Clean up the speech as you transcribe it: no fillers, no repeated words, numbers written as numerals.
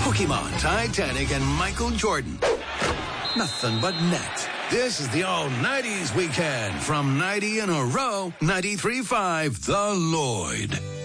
Pokemon, Titanic, and Michael Jordan. Nothing but net. This is the all-90s weekend from 90 in a row, 93.5 The Lloyd.